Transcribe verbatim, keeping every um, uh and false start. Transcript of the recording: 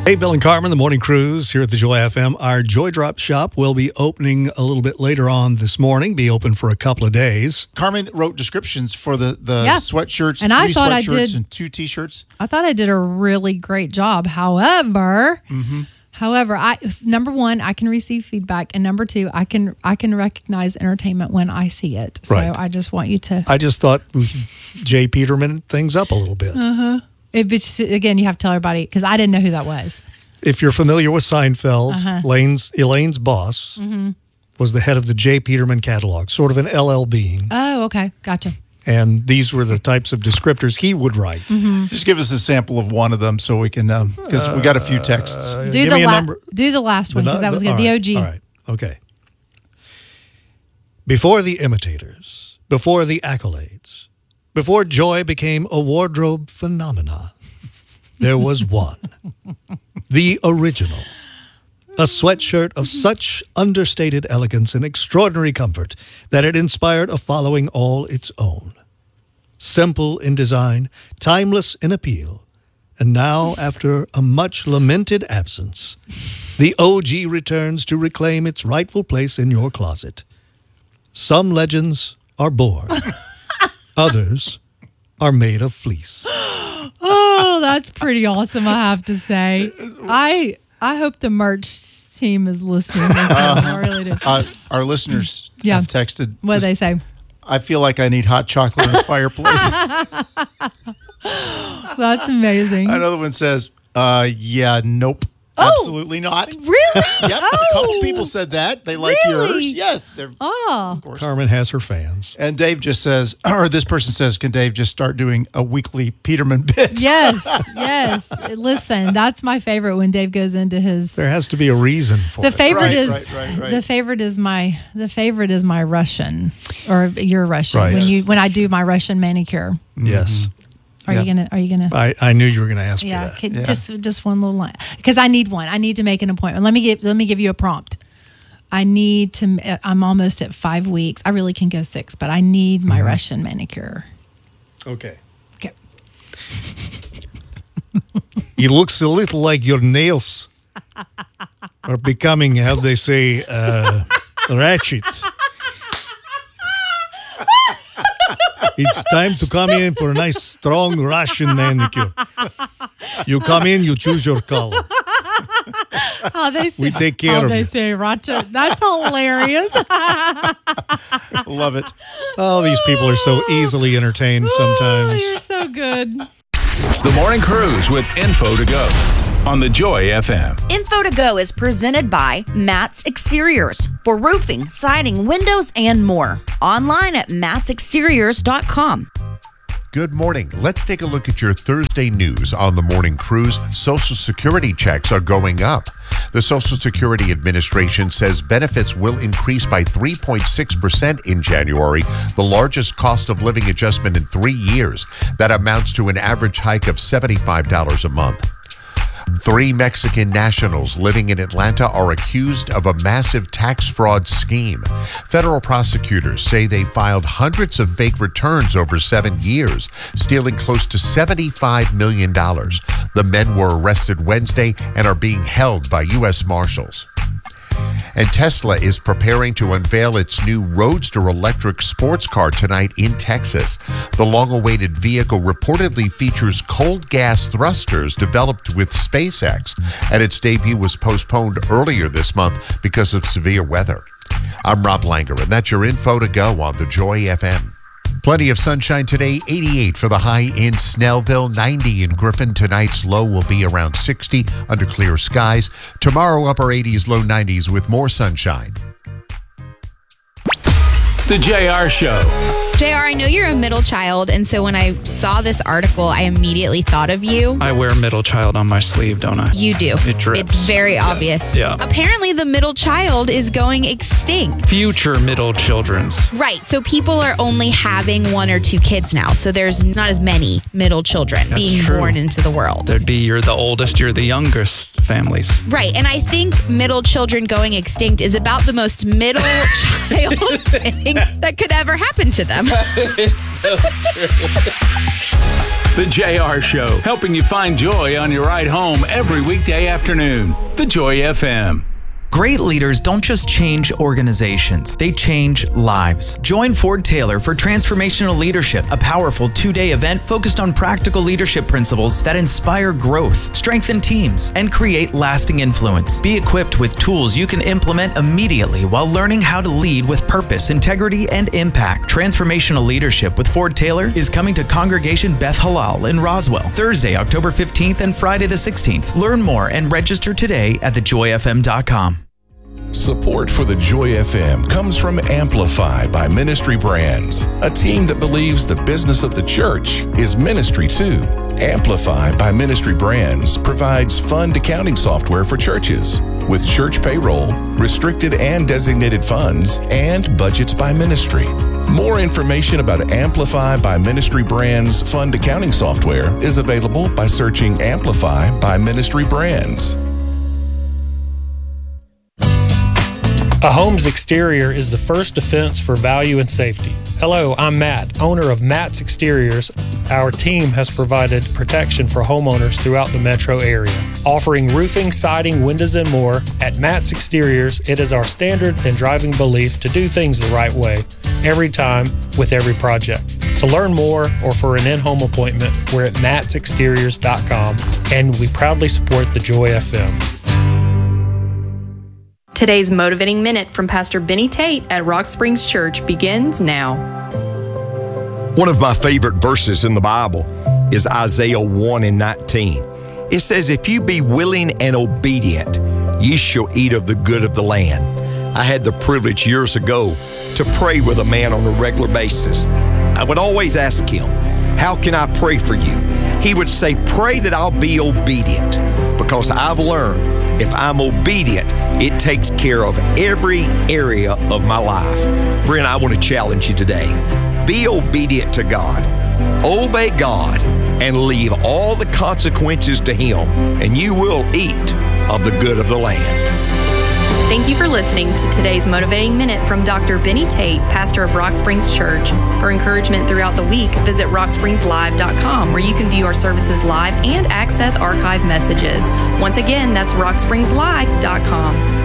Hey, Bill and Carmen, the Morning Cruise here at the Joy F M. Our Joy Drop shop will be opening a little bit later on this morning, be open for a couple of days. Carmen wrote descriptions for the, the Yeah. sweatshirts, And three I thought I sweatshirts did- and two T-shirts. I thought I did a really great job. However, Mm-hmm. however, I number one, I can receive feedback, and number two, I can I can recognize entertainment when I see it. So Right. I just want you to. I just thought we could Jay Peterman things up a little bit. Uh-huh. It, but just- again, you have to tell everybody because I didn't know who that was. If you're familiar with Seinfeld, Uh-huh. Elaine's, Elaine's boss Mm-hmm. was the head of the Jay Peterman catalog, sort of an L L being. Oh, okay, gotcha. And these were the types of descriptors he would write. Mm-hmm. Just give us a sample of one of them so we can, because we got a few texts. Uh, Do give the me a la- number. do the last one because that was good. all The right, O G. All right. Okay. Before the imitators, before the accolades, before Joy became a wardrobe phenomena, there was one, the original, a sweatshirt of such understated elegance and extraordinary comfort that it inspired a following all its own. Simple in design, timeless in appeal, and now, after a much lamented absence, the O G returns to reclaim its rightful place in your closet. Some legends are born, others are made of fleece. Oh, that's pretty awesome, I have to say. I I hope the merch team is listening. This morning. I really do. Uh, our listeners Yeah. have texted. What do they say? I feel like I need hot chocolate in the fireplace. That's amazing. Another one says, uh, yeah, nope. Oh. Absolutely not. Really? Yep, a couple Oh. people said that. They like Really? yours. Yes. They're, Oh, Carmen has her fans. and Dave just says, or this person says, can Dave just start doing a weekly Peterman bit? yes, yes. Listen, that's my favorite when Dave goes into his. There has to be a reason for The it. favorite Right, is right, right, right. the favorite is my the favorite is my Russian or your Russian Right. when you when I do my Russian manicure. Yes. Are Yeah. you gonna? Are you gonna? I, I knew you were going to ask Yeah, me that. can- Yeah. just just one little line because I need one. I need to make an appointment. Let me give let me give you a prompt. I need to. I'm almost at five weeks. I really can go six, but I need my Mm-hmm. Russian manicure. Okay. Okay. It looks a little like your nails are becoming, how they say, uh, ratchet. It's time to come in for a nice, strong Russian manicure. You come in, you choose your color. How they say, We take care how of they you. say Racha. That's hilarious. Love it. Oh, these people are so easily entertained Oh, sometimes. you're so good. The Morning Cruise with Info to Go on the Joy F M. Info to Go is presented by Matt's Exteriors for roofing, siding, windows, and more. Online at matts exteriors dot com. Good morning. Let's take a look at your Thursday news on the Morning Cruise. Social Security checks are going up. The Social Security Administration says benefits will increase by three point six percent in January, the largest cost of living adjustment in three years. That amounts to an average hike of seventy-five dollars a month. Three Mexican nationals living in Atlanta are accused of a massive tax fraud scheme. Federal prosecutors say they filed hundreds of fake returns over seven years, stealing close to seventy-five million dollars. The men were arrested Wednesday and are being held by U S Marshals. And Tesla is preparing to unveil its new Roadster electric sports car tonight in Texas. The long-awaited vehicle reportedly features cold gas thrusters developed with SpaceX, and its debut was postponed earlier this month because of severe weather. I'm Rob Langer, and that's your info to go on the Joy F M. Plenty of sunshine today, eighty-eight for the high in Snellville, ninety in Griffin. Tonight's low will be around sixty under clear skies. Tomorrow, upper eighties, low nineties with more sunshine. The J R Show. J R, I know you're a middle child, and so when I saw this article, I immediately thought of you. I wear middle child on my sleeve, don't I? You do. It drips. It's very obvious. Yeah. Apparently, the middle child is going extinct. Future middle children's. Right. So people are only having one or two kids now. So there's not as many middle children That's being true. born into the world. There'd be you're the oldest, you're the youngest families. Right. And I think middle children going extinct is about the most middle child thing that could ever happen to them. It's so true. The J R Show, helping you find joy on your ride home every weekday afternoon. The Joy F M. Great leaders don't just change organizations, they change lives. Join Ford Taylor for Transformational Leadership, a powerful two-day event focused on practical leadership principles that inspire growth, strengthen teams, and create lasting influence. Be equipped with tools you can implement immediately while learning how to lead with purpose, integrity, and impact. Transformational Leadership with Ford Taylor is coming to Congregation Beth Halal in Roswell, Thursday, October fifteenth and Friday the sixteenth. Learn more and register today at the joy f m dot com. Support for the Joy F M comes from Amplify by Ministry Brands, a team that believes the business of the church is ministry too. Amplify by Ministry Brands provides fund accounting software for churches with church payroll, restricted and designated funds, and budgets by ministry. More information about Amplify by Ministry Brands fund accounting software is available by searching Amplify by Ministry Brands. A home's exterior is the first defense for value and safety. Hello, I'm Matt, owner of Matt's Exteriors. Our team has provided protection for homeowners throughout the metro area. Offering roofing, siding, windows, and more, at Matt's Exteriors, it is our standard and driving belief to do things the right way, every time, with every project. To learn more or for an in-home appointment, we're at matts exteriors dot com, and we proudly support the Joy F M. Today's Motivating Minute from Pastor Benny Tate at Rock Springs Church begins now. One of my favorite verses in the Bible is Isaiah one and nineteen. It says, "If you be willing and obedient, ye shall eat of the good of the land." I had the privilege years ago to pray with a man on a regular basis. I would always ask him, "How can I pray for you?" He would say, "Pray that I'll be obedient," because I've learned if I'm obedient, it takes care of every area of my life. Friend, I want to challenge you today. Be obedient to God. Obey God and leave all the consequences to Him, and you will eat of the good of the land. Thank you for listening to today's Motivating Minute from Doctor Benny Tate, pastor of Rock Springs Church. For encouragement throughout the week, visit rock springs live dot com, where you can view our services live and access archive messages. Once again, that's rock springs live dot com.